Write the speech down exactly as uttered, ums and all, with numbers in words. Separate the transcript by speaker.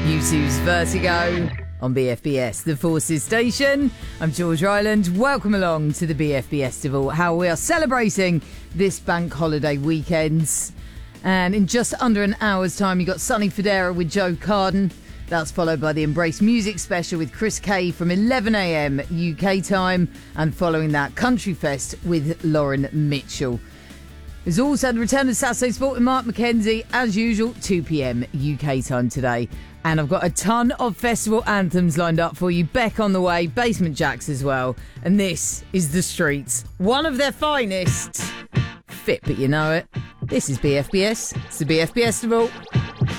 Speaker 1: U two's Vertigo on B F B S, the Forces Station. I'm George Ryland. Welcome along to the B F B Festival, how we are celebrating this bank holiday weekend. And in just under an hour's time, you got Sonny Fodera with Joe Carden. That's followed by the Embrace Music Special with Chris Kay from eleven a.m. U K time. And following that, Country Fest with Lauren Mitchell. There's also the return of Saturday Sport with Mark McKenzie, as usual, two p.m. U K time today. And I've got a ton of festival anthems lined up for you. Beck on the way, Basement Jaxx as well. And this is The Streets, one of their finest. Fit, but you know it. This is B F B S. It's the B F B Festival.